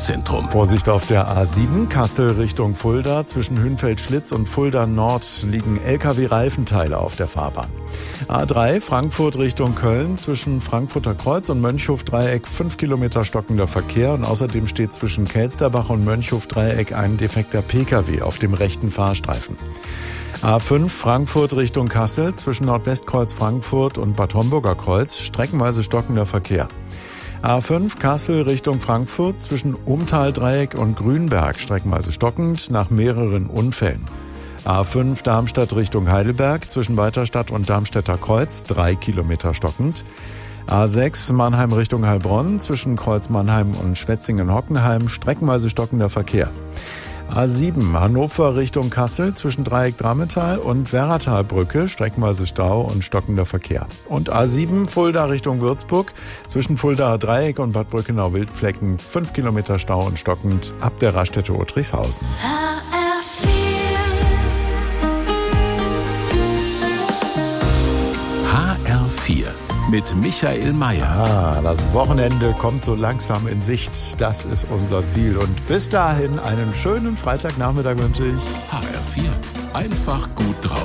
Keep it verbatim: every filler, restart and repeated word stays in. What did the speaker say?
Verkehrszentrum. Vorsicht auf der A sieben, Kassel Richtung Fulda. Zwischen Hünfeld-Schlitz und Fulda Nord liegen L K W-Reifenteile auf der Fahrbahn. A drei, Frankfurt Richtung Köln. Zwischen Frankfurter Kreuz und Mönchhof-Dreieck fünf Kilometer stockender Verkehr. Und außerdem steht zwischen Kelsterbach und Mönchhof-Dreieck ein defekter P K W auf dem rechten Fahrstreifen. A fünf, Frankfurt Richtung Kassel. Zwischen Nordwestkreuz Frankfurt und Bad Homburger Kreuz streckenweise stockender Verkehr. A fünf, Kassel Richtung Frankfurt. Zwischen Umtal-Dreieck und Grünberg streckenweise stockend nach mehreren Unfällen. A fünf, Darmstadt Richtung Heidelberg. Zwischen Weiterstadt und Darmstädter Kreuz drei Kilometer stockend. A sechs, Mannheim Richtung Heilbronn. Zwischen Kreuz Mannheim und Schwetzingen-Hockenheim streckenweise stockender Verkehr. A sieben, Hannover Richtung Kassel. Zwischen Dreieck Drammetal und Werratalbrücke streckenweise Stau und stockender Verkehr. Und A sieben, Fulda Richtung Würzburg. Zwischen Fuldaer Dreieck und Bad Brückenau-Wildflecken fünf Kilometer Stau und stockend ab der Raststätte Uttrichshausen. H R vier mit Michael Mayer. Ah, das Wochenende kommt so langsam in Sicht. Das ist unser Ziel. Und bis dahin einen schönen Freitagnachmittag wünsche ich. H R vier. Einfach gut drauf.